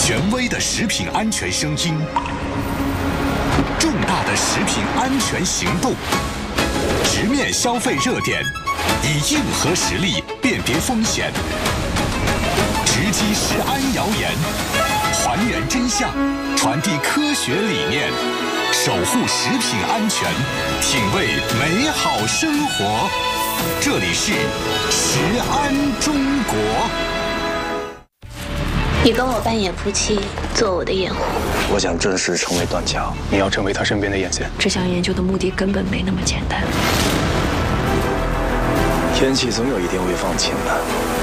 权威的食品安全声音，重大的食品安全行动，直面消费热点，以硬核实力辨别风险，直击食安谣言，还原真相，传递科学理念，守护食品安全，品味美好生活。这里是食安中国。 你跟我扮演夫妻，做我的掩护。 我想正式成为断桥，你要成为他身边的眼线。 这项研究的目的根本没那么简单。 天气总有一天会放晴的。